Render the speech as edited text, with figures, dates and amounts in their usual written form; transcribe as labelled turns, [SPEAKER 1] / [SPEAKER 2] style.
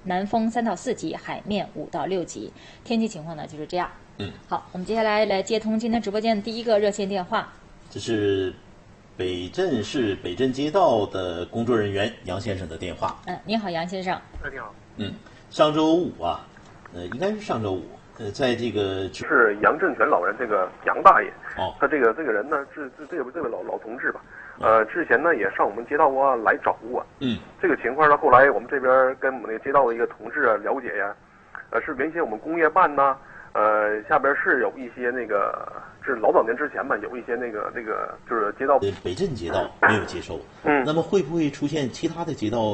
[SPEAKER 1] 南风3到4级，海面5到6级。天气情况呢就是这样。好，我们接下来接通今天直播间的第一个热线电话。
[SPEAKER 2] 这是北镇市北镇街道的工作人员杨先生的电话。
[SPEAKER 1] 你好，杨先生。
[SPEAKER 3] 你好。
[SPEAKER 2] 上周五啊，应该是上周五，在这个
[SPEAKER 3] 是杨振全老人，这个杨大爷。
[SPEAKER 2] 哦，
[SPEAKER 3] 他这个人呢，这位老同志吧，之前呢也上我们街道啊来找我。这个情况呢，后来我们这边跟我们那个街道的一个同志啊了解呀，是原先我们工业办呢，下边是有一些那个，是老早年之前吧，有一些那个就是街道
[SPEAKER 2] 北镇街道没有接收。那么会不会出现其他的街道？